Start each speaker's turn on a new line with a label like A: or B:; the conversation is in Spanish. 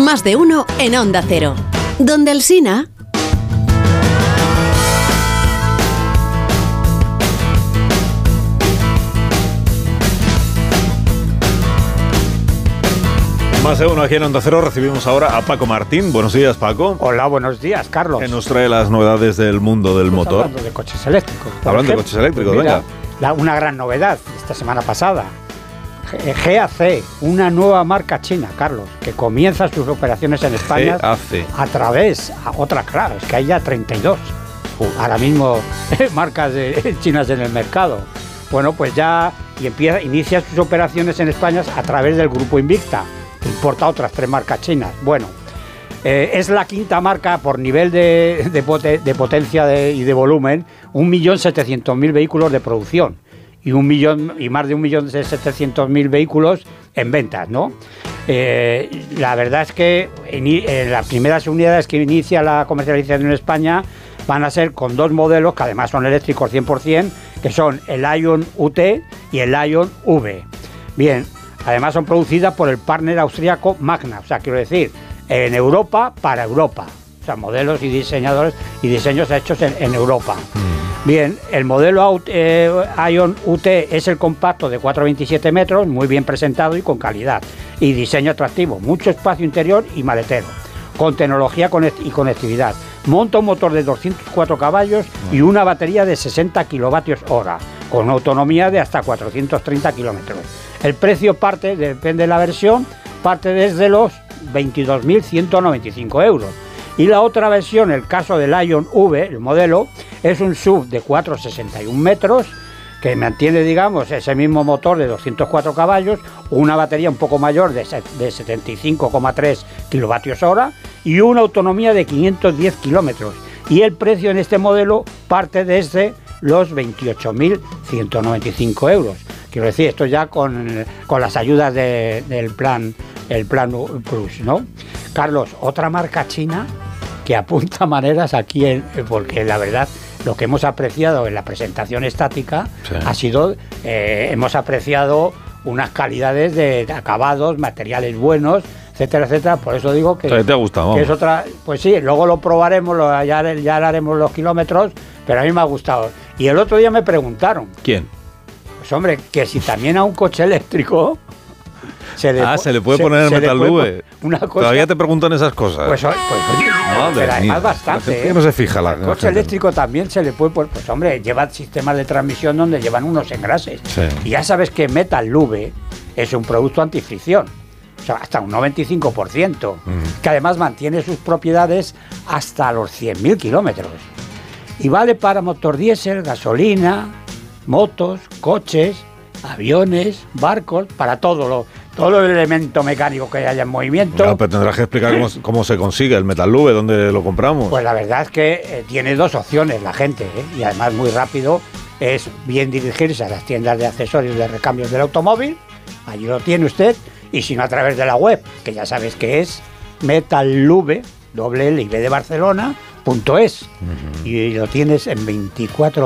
A: Más de uno en Onda Cero. Donde Alsina.
B: Más de uno aquí en Onda Cero. Recibimos ahora a Paco Martín. Buenos días, Paco.
C: Hola, buenos días, Carlos.
B: Que nos trae las novedades del mundo del motor.
C: Hablando de coches eléctricos.
B: Hablando de coches eléctricos,
C: mira,
B: venga.
C: Una gran novedad esta semana pasada. GAC, una nueva marca china, Carlos, que comienza sus operaciones en España a través, claro, es que hay ya 32 ahora mismo marcas chinas en el mercado. Bueno, pues ya inicia sus operaciones en España a través del grupo Invicta, que importa otras 3 marcas chinas. Bueno, es la quinta marca por nivel de potencia y de volumen, 1.700.000 vehículos de producción. Y más de 1.700.000 vehículos en ventas, ¿no? La verdad es que las primeras unidades que inicia la comercialización en España van a ser con 2 modelos, que además son eléctricos 100%, que son el Ion UT y el Ion V. Bien, además son producidas por el partner austriaco Magna, o sea, quiero decir, en Europa, para Europa. O sea, modelos y diseños hechos en Europa. Bien, el modelo Ion UT es el compacto de 4,27 metros, muy bien presentado y con calidad. Y diseño atractivo, mucho espacio interior y maletero, con tecnología y conectividad. Monta un motor de 204 caballos y una batería de 60 kilovatios hora, con autonomía de hasta 430 kilómetros. El precio depende de la versión, parte desde los 22.195 euros. Y la otra versión, el caso del Ion V, el modelo, es un SUV de 4,61 metros, que mantiene, digamos, ese mismo motor de 204 caballos, una batería un poco mayor de 75,3 kilovatios hora y una autonomía de 510 kilómetros. Y el precio en este modelo parte desde los 28.195 euros. Quiero decir, esto ya con las ayudas del plan Plus, ¿no? Carlos, otra marca china que apunta maneras aquí, porque la verdad, lo que hemos apreciado en la presentación estática ha sido, hemos apreciado unas calidades de acabados, materiales buenos, etcétera, etcétera. Por eso digo que,
B: ¿te ha gustado?
C: Que es otra. Pues sí, luego lo probaremos, ya haremos los kilómetros, pero a mí me ha gustado. Y el otro día me preguntaron.
B: ¿Quién?
C: Pues hombre, que si también a un coche eléctrico se le
B: puede poner el Metal V. Todavía te preguntan esas cosas.
C: Pues pero además bastante.
B: ¿Qué no se fija
C: el coche eléctrico también se le puede poner. Pues hombre, lleva sistemas de transmisión donde llevan unos engrases. Sí. Y ya sabes que Metal V es un producto antifricción. O sea, hasta un 95%. Que además mantiene sus propiedades hasta los 100.000 kilómetros. Y vale para motor diésel, gasolina, motos, coches, aviones, barcos, para todo el elemento mecánico que haya en movimiento.
B: Claro, pero tendrás que explicar cómo se consigue el Metal V, dónde lo compramos.
C: Pues la verdad es que tiene 2 opciones la gente, y además muy rápido. Es bien dirigirse a las tiendas de accesorios de recambios del automóvil, allí lo tiene usted, y si no a través de la web, que ya sabes que es metalv, doble L y B de Barcelona.es, y lo tienes en 24